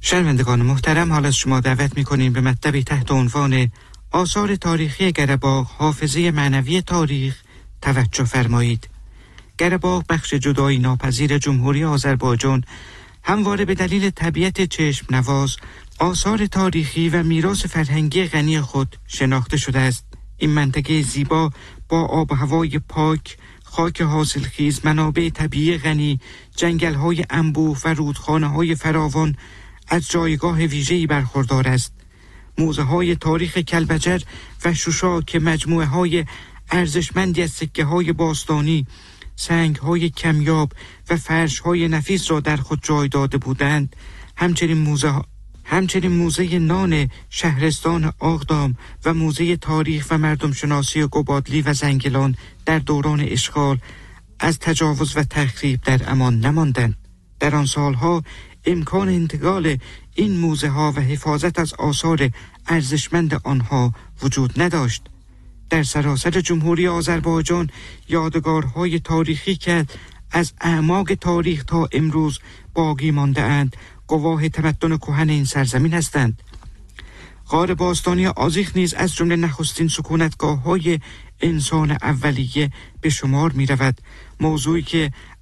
شنوندگان محترم، حال از شما دعوت می‌کنیم به مطلبی تحت عنوان آثار تاریخی قره‌باغ، حافظه معنوی تاریخ توجه فرمایید. قره‌باغ بخش جدایی ناپذیر جمهوری آذربایجان همواره به دلیل طبیعت چشم نواز، آثار تاریخی و میراث فرهنگی غنی خود شناخته شده است. این منطقه زیبا با آب و هوای پاک، خاک حاصلخیز، منابع طبیعی غنی، جنگل‌های انبوه و رودخانه‌های فراوان از جایگاه ویژه‌ای برخوردار است. موزه‌های تاریخ کلبجر و شوشا که مجموعه‌های ارزشمندی از سکه‌های باستانی، سنگ‌های کمیاب و فرش‌های نفیس را در خود جای داده بودند، همچنین موزه نان شهرستان آغدام و موزه تاریخ و مردم شناسی گوبادلی و زنگلان در دوران اشغال از تجاوز و تخریب در امان نماندند. در آن سالها امکان انتقال این موزه ها و حفاظت از آثار ارزشمند آنها وجود نداشت. در سراسر جمهوری آذربایجان یادگارهای تاریخی که از اعماق تاریخ تا امروز باقی مانده اند گواه تمدن کهن این سرزمین هستند. غار باستانی آذیخ نیز از جمله نخستین سکونتگاه‌های انسان اولیه به شمار می رود، موضوعی که